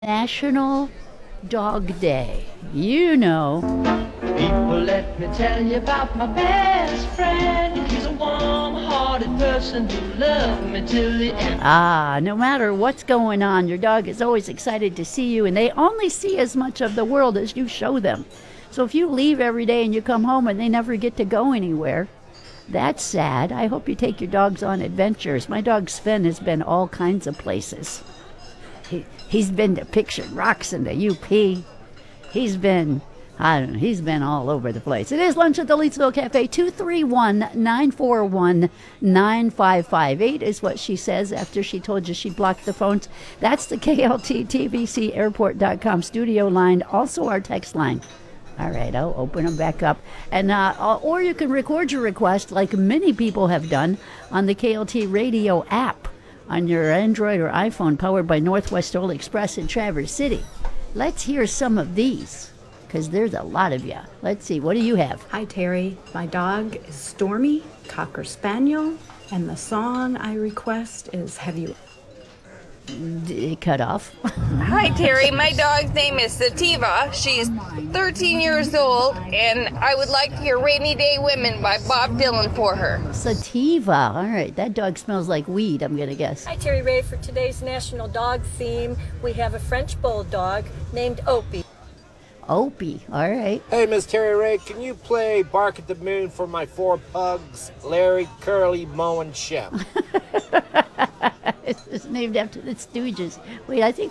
National Dog Day. You know. People, let me tell you about my best friend. He's a warm-hearted person who loved me till the end. No matter what's going on, your dog is always excited to see you, and they only see as much of the world as you show them. So if you leave every day and you come home and they never get to go anywhere, that's sad. I hope you take your dogs on adventures. My dog Sven has been all kinds of places. He's been to Pictured Rocks and the UP. He's been all over the place. It is Lunch at the Leedsville Cafe. 231-941-9558 is what she says after she told you she blocked the phones. That's the KLTTVCAirport.com studio line, also our text line. All right, I'll open them back up. And or you can record your request like many people have done on the KLT radio app on your Android or iPhone, powered by Northwest Oil Express in Traverse City. Let's hear some of these, because there's a lot of you. Let's see, what do you have? Hi, Terry. My dog is Stormy, Cocker Spaniel, and the song I request is Have You... Cut off. Hi, Terry. My dog's name is Sativa. She's 13 years old, and I would like to hear Rainy Day Women by Bob Dylan for her. Sativa. All right, that dog smells like weed, I'm going to guess. Hi, Terry Ray. For today's National Dog theme, we have a French Bulldog named Opie. Opie, all right. Hey, Miss Terry Ray, can you play Bark at the Moon for my 4 pugs, Larry, Curly, Moe, and Shep? It's named after the Stooges. Wait, I think